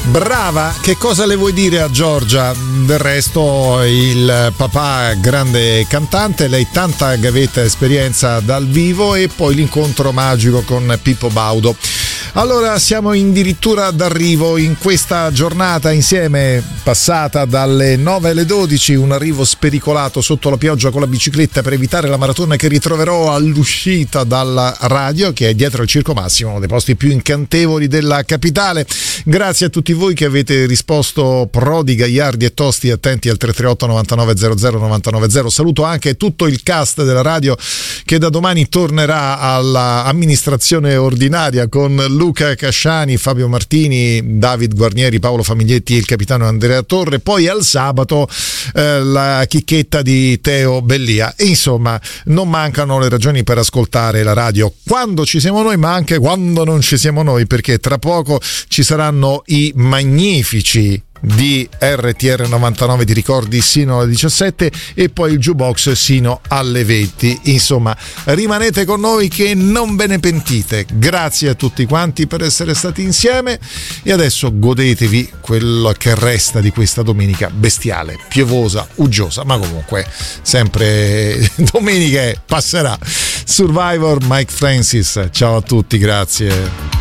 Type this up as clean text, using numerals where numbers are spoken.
Brava, che cosa le vuoi dire a Giorgia? Del resto il papà grande cantante, lei tanta gavetta esperienza dal vivo e poi l'incontro magico con Pippo Baudo. Allora siamo addirittura d'arrivo in questa giornata insieme, passata dalle 9 alle 12, un arrivo spericolato sotto la pioggia con la bicicletta per evitare la maratona che ritroverò all'uscita dalla radio, che è dietro il Circo Massimo, uno dei posti più incantevoli della capitale. Grazie a tutti voi che avete risposto prodi, gagliardi e tosti, attenti al 338 99 00 990. Saluto anche tutto il cast della radio che da domani tornerà all'amministrazione ordinaria con Luca Casciani, Fabio Martini, David Guarnieri, Paolo Famiglietti e il capitano Andrea Torre. Poi al sabato la chicchetta di Teo Bellia. E insomma, non mancano le ragioni per ascoltare la radio quando ci siamo noi, ma anche quando non ci siamo noi, perché tra poco ci saranno i magnifici di RTR 99, ti ricordi, sino alle 17 e poi il jukebox sino alle 20. Insomma, rimanete con noi che non ve ne pentite. Grazie a tutti quanti per essere stati insieme e adesso godetevi quello che resta di questa domenica bestiale, piovosa, uggiosa, ma comunque sempre domenica passerà. Survivor, Mike Francis, ciao a tutti, grazie.